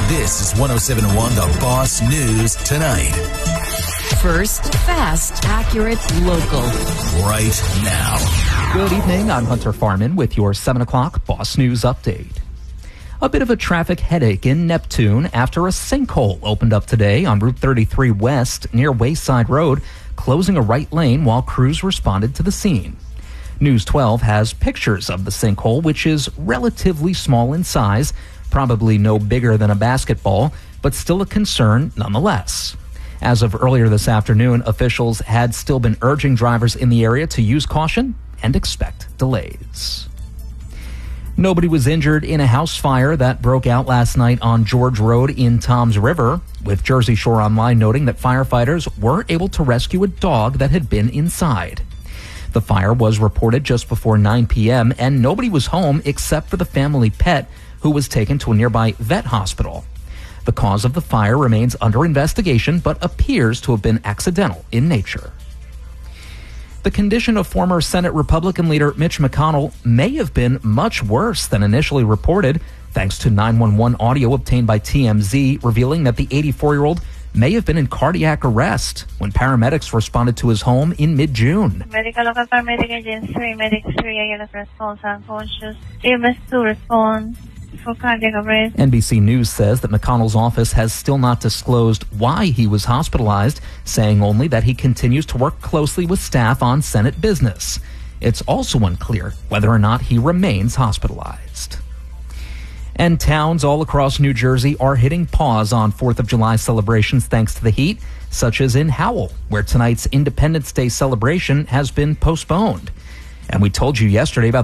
This is 107.1 The Boss News Tonight. First, fast, accurate, local. Right now. Good evening. I'm Hunter Farman with your 7 o'clock Boss News Update. A bit of a traffic headache in Neptune after a sinkhole opened up today on Route 33 West near Wayside Road, closing a right lane while crews responded to the scene. News 12 has pictures of the sinkhole, which is relatively small in size, probably no bigger than a basketball, but still a concern nonetheless. As of earlier this afternoon, officials had still been urging drivers in the area to use caution and expect delays. Nobody was injured in a house fire that broke out last night on George Road in Toms River, with Jersey Shore Online noting that firefighters were able to rescue a dog that had been inside. The fire was reported just before 9 p.m., and nobody was home except for the family pet, who was taken to a nearby vet hospital. The cause of the fire remains under investigation, but appears to have been accidental in nature. The condition of former Senate Republican leader Mitch McConnell may have been much worse than initially reported, thanks to 911 audio obtained by TMZ revealing that the 84-year-old may have been in cardiac arrest when paramedics responded to his home in mid-June. Medical local paramedic agents 3, medics 3, unit response unconscious, EMS 2 response for cardiac arrest. NBC News says that McConnell's office has still not disclosed why he was hospitalized, saying only that he continues to work closely with staff on Senate business. It's also unclear whether or not he remains hospitalized. And towns all across New Jersey are hitting pause on 4th of July celebrations thanks to the heat, such as in Howell, where tonight's Independence Day celebration has been postponed. And we told you yesterday about